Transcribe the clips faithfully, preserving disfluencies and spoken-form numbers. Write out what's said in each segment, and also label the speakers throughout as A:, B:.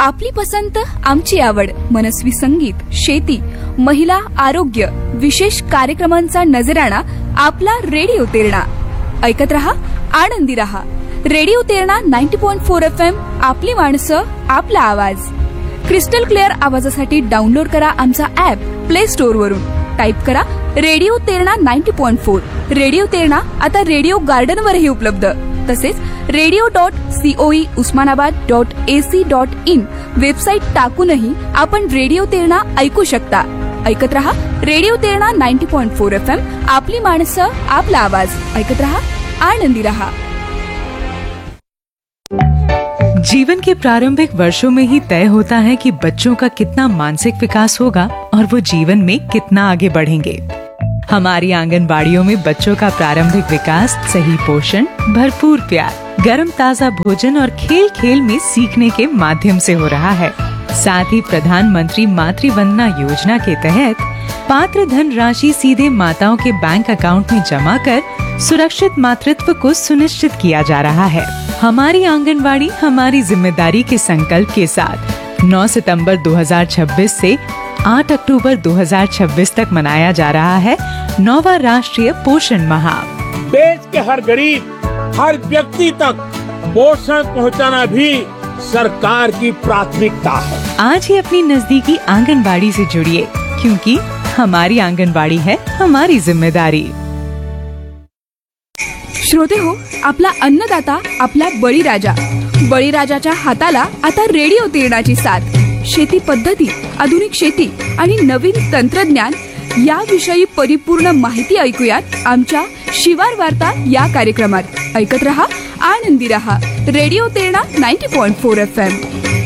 A: आपली पसंत आमची आवड, मनस्वी संगीत, शेती, महिला, आरोग्य, विशेष कार्यक्रमांचा नजराणा आपला रेडिओ तेरणा. ऐकत रहा, आनंदी रहा. Radio Terna ninety point four F M. आपली माणसं, आपला आवाज. क्रिस्टल क्लिअर आवाजासाठी डाउनलोड करा आमचा ऍप प्ले स्टोअर वरून. टाईप करा radio Terna ninety point four. Radio Terna आता रेडिओ गार्डन वरही उपलब्ध. तसेच radio dot COE Osmanabad dot AC dot in website टाकूनही आपण रेडिओ तेरणा ऐकू शकता. ऐकत रहा radio Terna ninety point four F M. आपली माणसं, आपला आवाज. ऐकत रहा, आनंदी रहा.
B: जीवन के प्रारंभिक वर्षों में ही तय होता है कि बच्चों का कितना मानसिक विकास होगा और वो जीवन में कितना आगे बढ़ेंगे. हमारी आंगनबाड़ियों में बच्चों का प्रारंभिक विकास सही पोषण, भरपूर प्यार, गर्म ताजा भोजन और खेल खेल में सीखने के माध्यम से हो रहा है. साथ ही प्रधानमंत्री मातृ वंदना योजना के तहत पात्र धन राशि सीधे माताओं के बैंक अकाउंट में जमा कर सुरक्षित मातृत्व को सुनिश्चित किया जा रहा है. हमारी आंगनबाड़ी हमारी जिम्मेदारी के संकल्प के साथ नौ सितंबर दो हज़ार छब्बीस से आठ अक्टूबर दो हज़ार छब्बीस तक मनाया जा रहा है नौवां राष्ट्रीय पोषण माह.
C: देश के हर गरीब, हर व्यक्ति तक पोषण पहुंचाना भी सरकार की प्राथमिकता है.
B: आज ही अपनी नजदीकी आंगनबाड़ी से जुड़िए, क्योंकि हमारी आंगनबाड़ी है हमारी जिम्मेदारी.
A: श्रोते हो, आपला अन्नदाता, आपला बळीराजा. बळीराजाच्या हाताला आता रेडिओ तेरणाची साथ. शेती पद्धती, आधुनिक शेती आणि नवीन तंत्रज्ञान याविषयी परिपूर्ण माहिती ऐकूयात आमच्या शिवार वार्ता या कार्यक्रमात. ऐकत रहा, आनंदी रहा. Radio Terna ninety point four F M.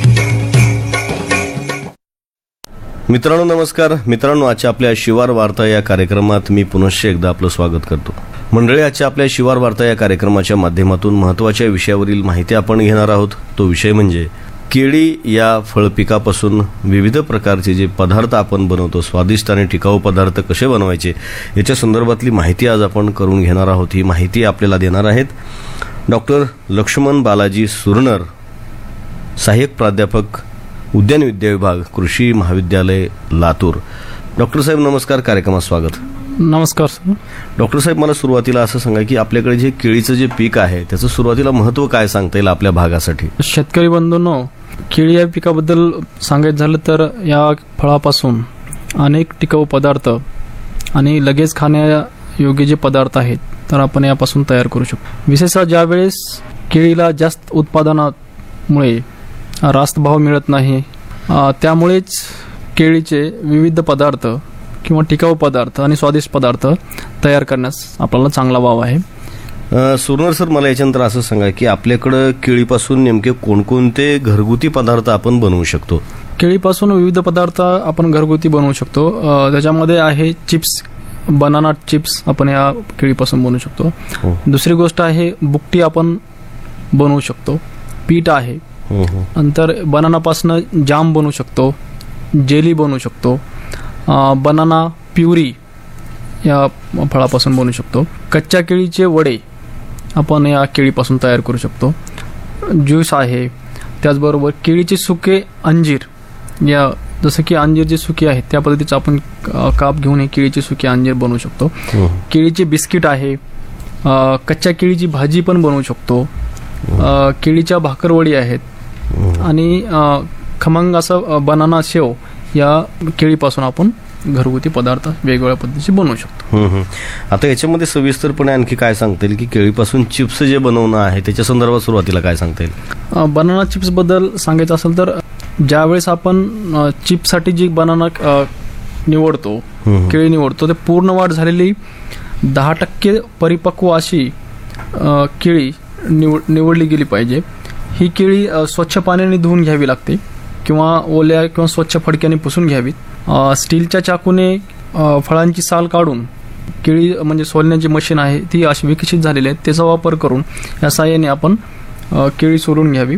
D: मित्रांनो नमस्कार. मित्रांनो, आजच्या आपल्या शिवार वार्ता या कार्यक्रमात मी पुनश्च एकदा आपलं स्वागत करतो. मंडळी, आजच्या आपल्या शिवार वार्ता या कार्यक्रमाच्या माध्यमातून महत्त्वाच्या विषयावरील माहिती आपण घेणार आहोत. तो विषय म्हणजे केळी या फळपिकापासून विविध प्रकारचे जे पदार्थ आपण बनवतो, स्वादिष्ट आणि टिकाऊ पदार्थ कसे बनवायचे याच्या संदर्भातली माहिती आज आपण करून घेणार आहोत. ही माहिती आपल्याला देणार आहेत डॉक्टर लक्ष्मण बालाजी सुरनर, सहाय्यक प्राध्यापक, उद्यान विद्या विभाग, कृषी महाविद्यालय, लातूर. डॉक्टर साहेब नमस्कार, कार्यक्रमात स्वागत.
E: नमस्कार सर.
D: डॉक्टर साहेब, मला सुरुवातीला असं सांगा की आपल्याकडे जे केळीचं जे पीक आहे त्याचं सुरुवातीला महत्त्व काय सांगता येईल आपल्या भागासाठी?
E: शेतकरी बंधूंनो, केळी या पिकाबद्दल सांगायचं झालं तर या फळापासून अनेक टिकाऊ पदार्थ आणि लगेच खाण्यायोग्य जे पदार्थ आहेत तर आपण यापासून तयार करू शकतो. विशेषतः ज्यावेळेस केळीला जास्त उत्पादनामुळे रास्त भाव मिळत नाही, त्यामुळेच केळीचे विविध पदार्थ किंवा टिकाऊ पदार्थ आणि स्वादिष्ट पदार्थ तयार करण्यास आपल्याला चांगला वाव आहे.
D: सुरनर सर, मला याच्यानंतर असं सांगा की आपल्याकडं केळीपासून नेमके कोणकोणते घरगुती पदार्थ आपण बनवू शकतो?
E: केळीपासून विविध पदार्थ आपण घरगुती बनवू शकतो. त्याच्यामध्ये आहे चिप्स, बनाना चिप्स आपण या केळीपासून बनवू शकतो. दुसरी गोष्ट आहे बुकटी आपण बनवू शकतो. पीठ आहे. नंतर बनानापासून जाम बनवू शकतो, जेली बनवू शकतो, बनाना प्युरी या फळापासून बनवू शकतो. कच्च्या केळीचे वडे आपण या केळीपासून तयार करू शकतो. ज्यूस आहे. त्याचबरोबर केळीचे सुके अंजीर, या जसं की अंजीर जे सुके आहेत त्या पद्धतीचं आपण काप घेऊन हे केळीचे सुके अंजीर बनवू शकतो. केळीचे बिस्किट आहे. कच्च्या केळीची भाजी पण बनवू शकतो. केळीच्या भाकरवडी आहेत आणि खमंग असं बनाना शेव या केळीपासून आपण घरगुती पदार्थ वेगवेगळ्या पद्धतीचे बनवू शकतो.
D: आता याच्यामध्ये सविस्तरपणे आणखी काय सांगता येईल की केळीपासून चिप्स जे बनवणं आहे त्याच्या संदर्भात सुरुवातीला काय सांगता येईल?
E: बनाना चिप्स बद्दल सांगायचं असेल तर ज्यावेळेस आपण चिप्ससाठी जी बनाना निवडतो, केळी निवडतो, ते पूर्ण वाढ झालेली दहा टक्के परिपक्व अशी केळी निवड निवडली गेली पाहिजे. ही केळी स्वच्छ पाण्याने धुवून घ्यावी लागते किंवा ओल्या किंवा स्वच्छ फडक्याने पुसून घ्यावीत. स्टीलच्या चाकूने फळांची साल काढून केळी म्हणजे सोलण्याची मशीन आहे ती अशी विकसित झालेली आहे, त्याचा वापर करून या साहाय्याने आपण केळी सोलून घ्यावी.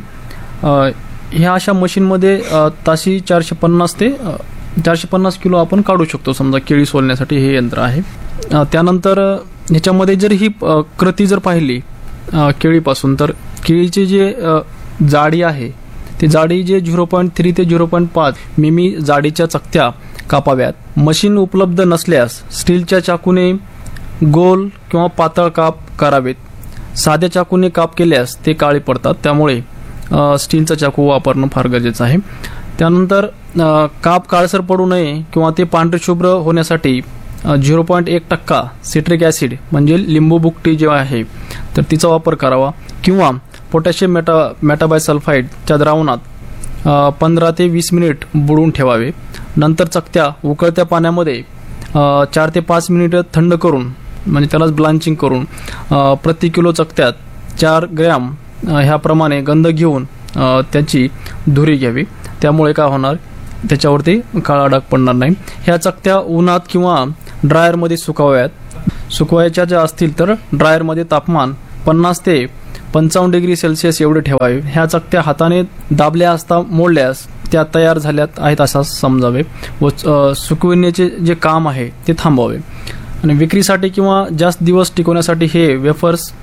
E: ह्या अशा मशीनमध्ये ताशी चारशे पन्नास ते चारशे पन्नास किलो आपण काढू शकतो. समजा केळी सोलण्यासाठी हे यंत्र आहे. त्यानंतर ह्याच्यामध्ये जर ही कृती जर पाहिली केळीपासून तर केळीची जे जाडी आहे ते जाडी जे झिरो पॉईंट थ्री ते झिरो पॉईंट पाच मिमी जाडीच्या चकत्या कापाव्यात. मशीन उपलब्ध नसल्यास स्टीलच्या चाकूने गोल किंवा पातळ काप करावेत. साध्या चाकूने काप केल्यास ते काळे पडतात, त्यामुळे अ, स्टीलचा चाकू वापरणं फार गरजेचं आहे. त्यानंतर अ, काप काळसर पडू नये किंवा ते पांढरे शुभ्र होण्यासाठी झिरो पॉईंट एक टक्का सिट्रिक ॲसिड म्हणजे लिंबू बुकटी जे आहे तर तिचा वापर करावा, किंवा पोटॅशियम मेटा मेटाबायसल्फाईडच्या द्रावणात पंधरा ते वीस मिनिट बुडवून ठेवावे. नंतर चकत्या उकळत्या पाण्यामध्ये अ, चार ते पाच मिनिटं थंड करून म्हणजे त्यालाच ब्लांचिंग करून अ, प्रति किलो चकत्यात चार ग्रॅम अ, ह्याप्रमाणे गंध घेऊन अ, त्याची धुरी घ्यावी. त्यामुळे काय होणार, त्याच्यावरती काळा डाग पडणार नाही. ह्या चकत्या उन्हात किंवा ड्रायरमध्ये सुकवाव्यात. सुकवायच्या ज्या असतील तर ड्रायरमध्ये तापमान पन्नास ते पंचावन्न डिग्री सेल्सिअस एवढे ठेवावे. ह्या चकत्या हाताने दाबल्या असता मोडल्यास त्या तयार झाल्यात आहेत असा समजावे व अ, सुकविण्याचे जे काम आहे ते थांबवावे. आणि विक्रीसाठी किंवा जास्त दिवस टिकवण्यासाठी हे वेफर्स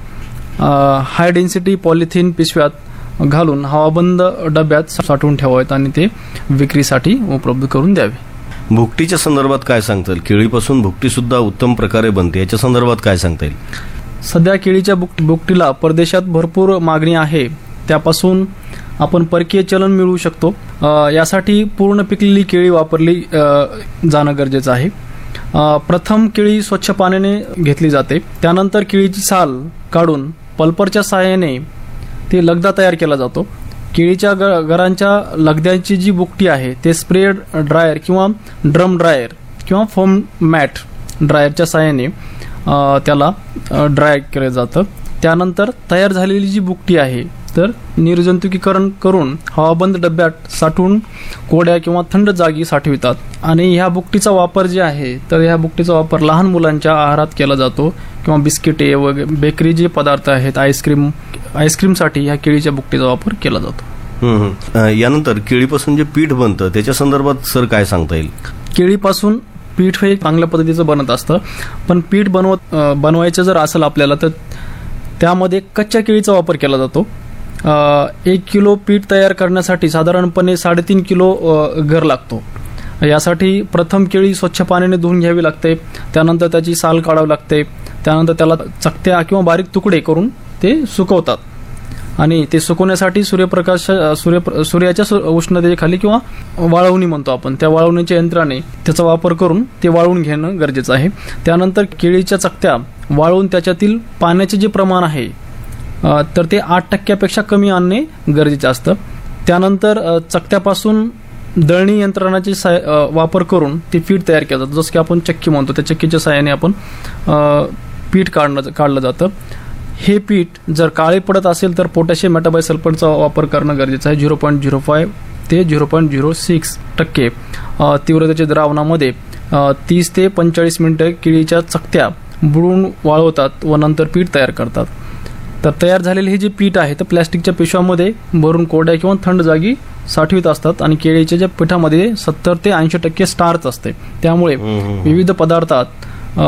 E: हाय डेन्सिटी पॉलिथिन पिशव्यात घालून हवाबंद डब्यात साठवून ठेवावेत आणि ते विक्रीसाठी उपलब्ध करून द्यावे.
D: भुकटीच्या संदर्भात काय सांगता येईल? केळीपासून भुकटी सुद्धा उत्तम प्रकारे बनते, याच्या संदर्भात काय सांगता येईल?
E: सध्या केळीच्या बुक बुकटीला परदेशात भरपूर मागणी आहे, त्यापासून आपण परकीय चलन मिळवू शकतो. अ, यासाठी पूर्ण पिकलेली केळी वापरली अ, जाणं गरजेचं आहे. अ, प्रथम केळी स्वच्छ पाण्याने घेतली जाते. त्यानंतर केळीची साल काढून पल्परच्या सहाय्याने ते लगदा तयार केला जातो. केळीच्या ग घरांच्या लगद्याची जी बुकटी आहे ते स्प्रे ड्रायर किंवा ड्रम ड्रायर किंवा फोम मॅट ड्रायरच्या सहाय्याने अ, त्याला ड्राय केलं जातं. त्यानंतर तयार झालेली जी बुकटी आहे तर निर्जंतुकीकरण करून हवाबंद डब्यात साठवून कोड्या किंवा थंड जागी साठवितात. आणि ह्या बुकटीचा वापर जे आहे तर ह्या बुकटीचा वापर लहान मुलांच्या आहारात केला जातो किंवा बिस्किटे वगैरे बेकरी जे पदार्थ आहेत आईस्क्रीम आईस्क्रीमसाठी ह्या केळीच्या बुकटीचा वापर केला जातो.
D: हम्म, हम्म. अ, यानंतर केळीपासून जे पीठ बनतं त्याच्या संदर्भात सर काय सांगता येईल?
E: केळीपासून पीठ हे चांगल्या पद्धतीचं बनत असतं, पण पीठ बनवत अ, बनवायचं जर असेल आपल्याला तर त्यामध्ये कच्च्या केळीचा वापर केला जातो. अ, एक किलो पीठ तयार करण्यासाठी साधारणपणे साडेतीन किलो अ, गर लागतो. यासाठी प्रथम केळी स्वच्छ पाण्याने धुवून घ्यावी लागते. त्यानंतर त्याची साल काढावी लागते. त्यानंतर त्याला चकत्या किंवा बारीक तुकडे करून ते सुकवतात आणि ते सुकवण्यासाठी सूर्यप्रकाश सूर्य सूर्याच्या सु- उष्णतेखाली किंवा वाळवणी म्हणतो आपण त्या वाळवणीच्या यंत्राने त्याचा वापर करून ते वाळवून घेणं गरजेचं आहे. त्यानंतर केळीच्या चकत्या वाळवून त्याच्यातील पाण्याचे जे प्रमाण आहे अ, तर ते आठ टक्क्यापेक्षा कमी आणणे गरजेचं असतं. त्यानंतर अ, चकत्यापासून दळणी यंत्रणाचे साय अ, वापर करून ते पीठ तयार केलं जातं. जसं की आपण चक्की म्हणतो त्या चक्कीच्या साहाय्याने आपण अ, पीठ काढणं काढलं जातं. हे पीठ जर काळे पडत असेल तर पोटॅशियम मेटाबायसल्फेटचा वापर करणं गरजेचं आहे. झिरो पॉईंट झिरो फाईव्ह ते झिरो पॉईंट झिरो सिक्स टक्के अ, तीव्रतेच्या द्रावणामध्ये अ, तीस ते पंचेचाळीस मिनिटं केळीच्या चकत्या बुडवून वाळवतात व नंतर पीठ तयार करतात. तर तयार झालेले हे जे पीठ आहे तर प्लॅस्टिकच्या पिशव्यामध्ये भरून कोरड्या किंवा थंड जागी साठवित असतात आणि केळीच्या ज्या पिठामध्ये सत्तर ते ऐंशी टक्के स्टार्च असते, त्यामुळे विविध पदार्थात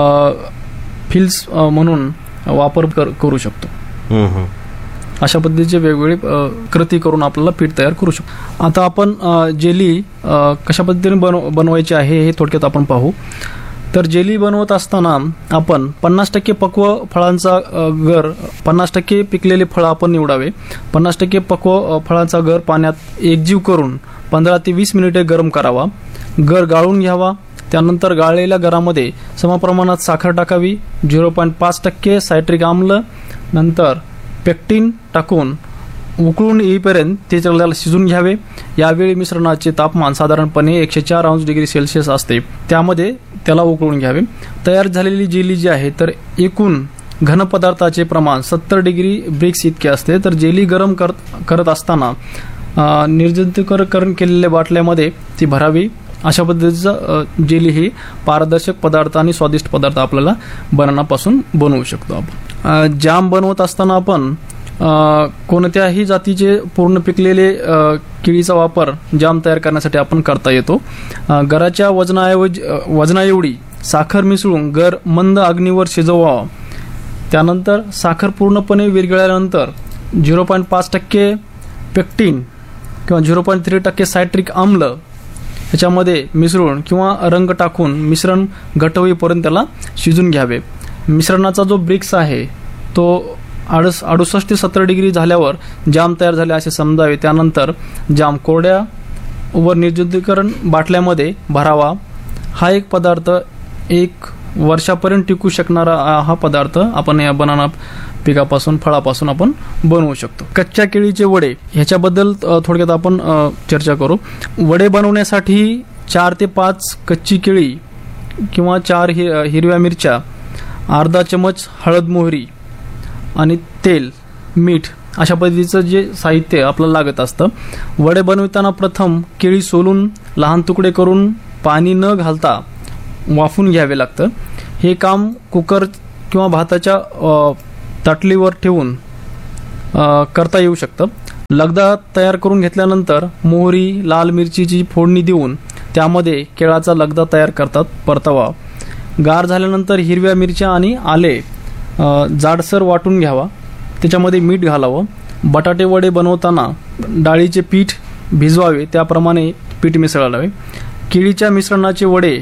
E: फिल्स म्हणून वापर कर- करू शकतो.
D: हम्म, हम्म.
E: अशा पद्धतीचे वेगवेगळे अ, कृती करून आपल्याला पीठ तयार करू शकतो. आता आपण अ, जेली अ, कशा पद्धतीने बनव बनवायची आहे हे थोडक्यात आपण पाहू. तर जेली बनवत असताना आपण पन्नास टक्के पक्व फळांचा अ, गर पन्नास टक्के पिकलेले फळं आपण निवडावे. पन्नास टक्के पक्व अ, फळांचा गर पाण्यात एकजीव करून पंधरा ते वीस मिनिटे गरम करावा. गर गाळून घ्यावा. त्यानंतर गाळलेल्या गरामध्ये समप्रमाणात साखर टाकावी. झिरो पॉईंट पाच टक्के सायट्रिक आम्ल नंतर पेक्टिन टाकून उकळून येईपर्यंत ते त्याला शिजून घ्यावे. यावेळी मिश्रणाचे तापमान साधारणपणे एकशे चार अंश डिग्री सेल्सिअस असते, त्यामध्ये त्याला उकळून घ्यावे. तयार झालेली जेली जी आहे तर एकूण घन पदार्थाचे प्रमाण सत्तर डिग्री ब्रिक्स इतके असते. तर जेली गरम करत करत असताना अ, निर्जंतुकीकरण केलेल्या बाटल्यामध्ये ती भरावी. अशा पद्धतीचं जेली ही पारदर्शक पदार्थ आणि स्वादिष्ट पदार्थ आपल्याला बनानापासून बनवू शकतो आपण. अ, जाम बनवत असताना आपण अ, कोणत्याही जातीचे पूर्ण पिकलेले अ, केळीचा वापर जाम तयार करण्यासाठी आपण करता येतो. अ, गराच्या वजनाऐवजी अ, वजनाएवढी साखर मिसळून गर मंद अग्नीवर शिजवावा. त्यानंतर साखर पूर्णपणे विरघळल्यानंतर झिरो पॉईंट पाच टक्के पेक्टिन किंवा झिरो पॉईंट थ्री टक्के सायट्रिक आम्ल ह्याच्यामध्ये मिसळून किंवा रंग टाकून मिश्रण घट्ट होईपर्यंत त्याला शिजून घ्यावे. मिश्रणाचा जो ब्रिक्स आहे तो अडुस अडुसष्ट ते सत्तर डिग्री झाल्यावर जाम तयार झाले असे समजावे. त्यानंतर जाम कोरड्या वर निर्जंतुकीकरण बाटल्यामध्ये भरावा. हा एक पदार्थ एक वर्षापर्यंत टिकू शकणारा हा पदार्थ आपण या बनाना पिकापासून फळापासून आपण बनवू शकतो. कच्च्या केळीचे वडे ह्याच्याबद्दल थोडक्यात आपण चर्चा करू. वडे बनवण्यासाठी चार ते पाच कच्ची केळी किंवा चार हि हिरव्या मिरच्या, अर्धा चमच हळद मोहरी आणि तेल मीठ अशा पद्धतीचं जे साहित्य आपल्याला लागत असतं. वडे बनवताना प्रथम केळी सोलून लहान तुकडे करून पाणी न घालता वाफून घ्यावे लागतं. हे काम कुकर किंवा भाताच्या ताटलीवर ठेवून करता येऊ शकतं. लगदा तयार करून घेतल्यानंतर मोहरी लाल मिरचीची फोडणी देऊन त्यामध्ये केळाचा लगदा तयार करतात. परतावा गार झाल्यानंतर हिरव्या मिरच्या आणि आले जाडसर वाटून घ्यावा. त्याच्यामध्ये मीठ घालावं. बटाटे वडे बनवताना डाळीचे पीठ भिजवावे त्याप्रमाणे पीठ मिसळावे. केळीच्या मिश्रणाचे वडे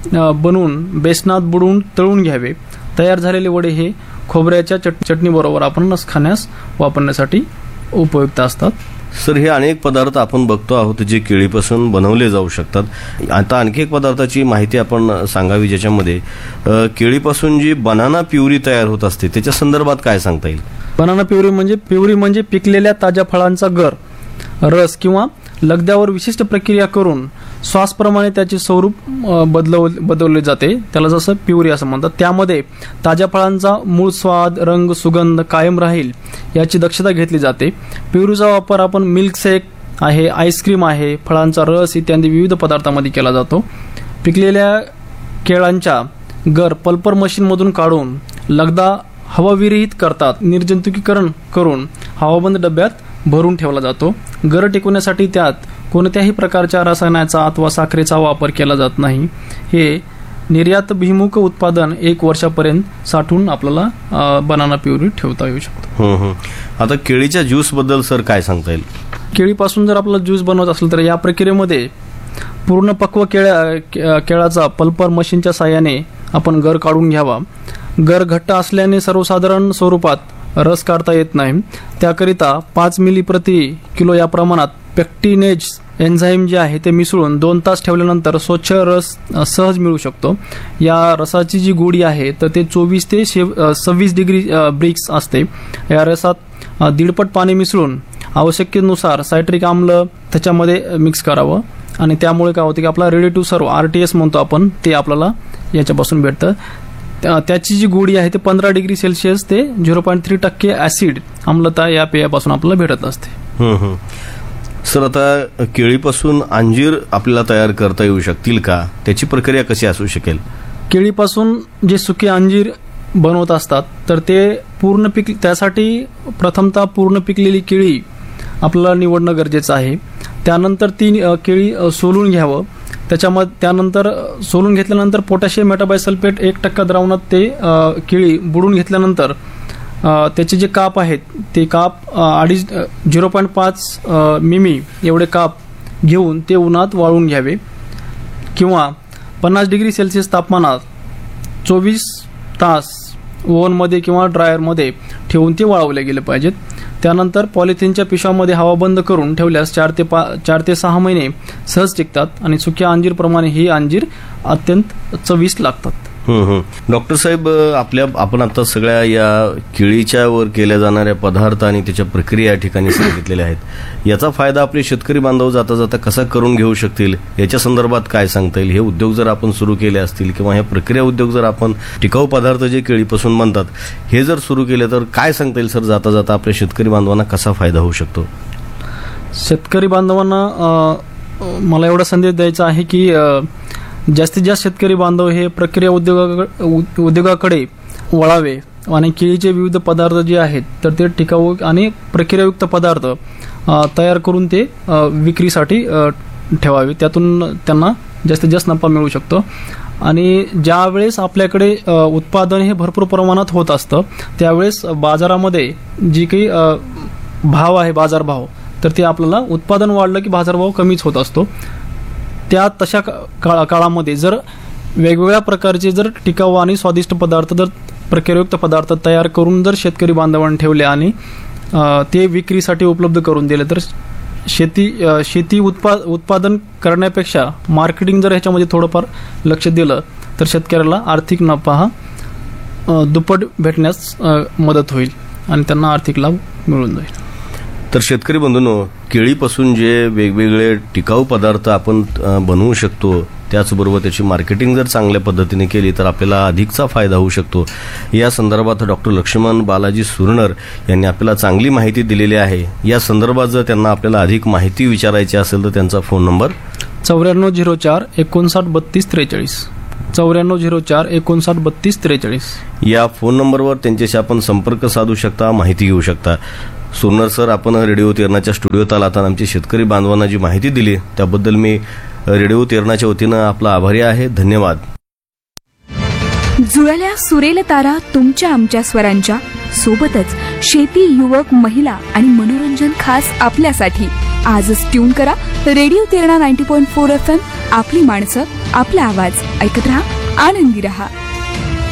E: बनवून बेसनात बुडवून तळून घ्यावे. तयार झालेले वडे हे खोबऱ्याच्या चट चटणीबरोबर आपण खाण्यास वापरण्यासाठी उपयुक्त असतात.
D: सर, हे अनेक पदार्थ आपण बघतो आहोत जे केळीपासून बनवले जाऊ शकतात. आता आणखी एक पदार्थाची माहिती आपण सांगावी ज्याच्यामध्ये केळीपासून जी बनाना प्युरी तयार होत असते त्याच्या संदर्भात काय सांगता येईल?
E: बनाना प्युरी म्हणजे प्युरी म्हणजे पिकलेल्या ताज्या फळांचा गर, रस किंवा लगद्यावर विशिष्ट प्रक्रिया करून श्वासप्रमाणे त्याचे स्वरूप बदलव बदलले जाते. त्याला जसं प्युरी असं म्हणतात. त्यामध्ये ताज्या फळांचा मूळ स्वाद, रंग, सुगंध कायम राहील याची दक्षता घेतली जाते. प्युरीचा वापर आपण मिल्कशेक आहे, आईस्क्रीम आहे, फळांचा रस इत्यादी विविध पदार्थांमध्ये केला जातो. पिकलेल्या केळांच्या गर पल्पर मशीनमधून काढून लगदा हवाविरहित करतात. निर्जंतुकीकरण करून हवाबंद डब्यात भरून ठेवला जातो. गर टिकवण्यासाठी त्यात कोणत्याही प्रकारच्या रसायनाचा अथवा साखरेचा वापर केला जात नाही. हे निर्यातभिमुख उत्पादन एक वर्षापर्यंत साठवून आपल्याला बनाना प्युरी ठेवता येऊ शकतो.
D: आता केळीच्या ज्यूस बद्दल सर काय सांगता येईल?
E: केळीपासून जर आपल्याला ज्यूस बनवत असेल तर या प्रक्रियेमध्ये पूर्ण पक्व केळ्या केळाचा पल्पर मशीनच्या साहाय्याने आपण गर काढून घ्यावा. गर घट्ट असल्याने सर्वसाधारण स्वरूपात रस काढता येत नाही. त्याकरिता पाच मिली प्रति किलो या प्रमाणात पेक्टिनेज एन्झाईम जे आहे ते मिसळून दोन तास ठेवल्यानंतर स्वच्छ रस सहज मिळू शकतो. या रसाची जी गोडी आहे तर ते चोवीस ते सव्वीस डिग्री ब्रिक्स असते. या रसात दीडपट पाणी मिसळून आवश्यकतेनुसार सायट्रिक आम्ल त्याच्यामध्ये मिक्स करावं आणि त्यामुळे काय होतं की आपला ready to serve R T S म्हणतो आपण ते आपल्याला याच्यापासून भेटतं. त्याची जी गोडी आहे ते पंधरा डिग्री सेल्सिअस ते झिरो पॉईंट थ्री टक्के ऍसिड आम्लता या पेयापासून आपल्याला भेटत असते.
D: सर, आता केळीपासून अंजीर आपल्याला तयार करता येऊ शकतील का? त्याची प्रक्रिया कशी असू शकेल?
E: केळीपासून जे सुके अंजीर बनवत असतात तर ते पूर्ण पिक त्यासाठी प्रथमतः पूर्ण पिकलेली केळी आपल्याला निवडणं गरजेचं आहे. त्यानंतर ती केळी सोलून घ्यावं. त्याच्यामध्ये त्यानंतर सोलून घेतल्यानंतर पोटॅशियम मेटाबायसल्फेट एक टक्का द्रावणात ते केळी बुडून घेतल्यानंतर त्याचे जे काप आहेत ते काप अडीच झिरो पॉईंट पाच मिमी एवढे काप घेऊन ते उन्हात वाळून घ्यावे किंवा पन्नास डिग्री सेल्सिअस तापमानात चोवीस तास ओव्हनमध्ये किंवा ड्रायरमध्ये ठेवून ते वाळवले गेले पाहिजेत. त्यानंतर पॉलिथिनच्या पिशव्यामध्ये हवा बंद करून ठेवल्यास चार ते पा चार ते सहा महिने सहज टिकतात आणि सुक्या अंजीरप्रमाणे ही अंजीर अत्यंत चविष्ट लागतात.
D: डॉक्टर साहेब, आपल्या आपण आता सगळ्या या केळीच्या वर केल्या जाणाऱ्या पदार्थ आणि त्याच्या प्रक्रिया या ठिकाणी सांगितलेल्या आहेत. याचा फायदा आपले शेतकरी बांधव जाता जाता कसा करून घेऊ शकतील याच्या संदर्भात काय सांगता येईल? हे उद्योग जर आपण सुरू केले असतील किंवा हे प्रक्रिया उद्योग जर आपण टिकाऊ पदार्थ जे केळीपासून बनतात हे जर सुरू केले तर काय सांगता येईल सर? जाता जाता आपल्या शेतकरी बांधवांना कसा फायदा होऊ शकतो?
E: शेतकरी बांधवांना मला एवढा संदेश द्यायचा आहे की जास्तीत जास्त शेतकरी बांधव हे प्रक्रिया उद्योगा उद्योगाकडे वळावे आणि केळीचे विविध पदार्थ जे आहेत तर ते टिकाऊ आणि प्रक्रियायुक्त पदार्थ तयार करून ते विक्रीसाठी ठेवावे. त्यातून त्यांना जास्तीत जास्त नफा मिळू शकतो. आणि ज्यावेळेस आपल्याकडे उत्पादन हे भरपूर प्रमाणात होत असतं त्यावेळेस बाजारामध्ये जी काही भाव आहे बाजारभाव तर ते आपल्याला उत्पादन वाढलं की बाजारभाव कमीच होत असतो. त्या तशा काळा काळामध्ये जर वेगवेगळ्या प्रकारचे जर टिकाऊ आणि स्वादिष्ट पदार्थ जर प्रक्रियायुक्त पदार्थ तयार करून जर शेतकरी बांधवांनी ठेवले आणि ते विक्रीसाठी उपलब्ध करून दिले तर शेती शेती उत्पा उत्पादन करण्यापेक्षा मार्केटिंग जर ह्याच्यामध्ये थोडंफार लक्ष दिलं तर शेतकऱ्याला आर्थिक नफा हा दुप्पट भेटण्यास मदत होईल आणि त्यांना आर्थिक लाभ मिळून जाईल.
D: तर शेतकरी बंधूंनो, केळीपासून जे वेगवेगळे टिकाऊ पदार्थ आपण बनवू शकतो त्याचबरोबर त्याची मार्केटिंग जर चांगल्या पद्धतीने केली तर आपल्याला अधिकचा फायदा होऊ शकतो. या संदर्भात डॉक्टर लक्ष्मण बालाजी सुरनर यांनी आपल्याला चांगली माहिती दिलेली आहे. या संदर्भात जर त्यांना आपल्याला अधिक माहिती विचारायची असेल तर त्यांचा फोन नंबर
E: चौऱ्याण्णव झिरो चार एकोणसाठ बत्तीस त्रेचाळीस चौऱ्याण्णव झिरो चार एकोणसाठ बत्तीस त्रेचाळीस
D: या फोन नंबरवर त्यांच्याशी आपण संपर्क साधू शकता, माहिती घेऊ शकता. सुरनर सर, आपण रेडिओ तेरणाच्या स्टुडिओत आलात आणि आमची शेतकरी बांधवांना जी माहिती दिली त्याबद्दल मी रेडिओ तेरणाच्या वतीनं आपला आभारी आहे. धन्यवाद.
A: जुळल्या सुरेल तारा तुमच्या आमच्या स्वरांच्या सोबतच शेती, युवक, महिला आणि मनोरंजन खास आपल्यासाठी. आजच ट्यून करा radio Terna ninety point four F M. आपली माणसं, आपला आवाज. ऐकत रहा, आनंदी रहा.